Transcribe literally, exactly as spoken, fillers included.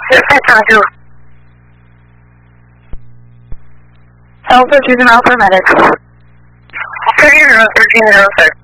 two. Alpha two to Alpha Medic. thirteen zero six.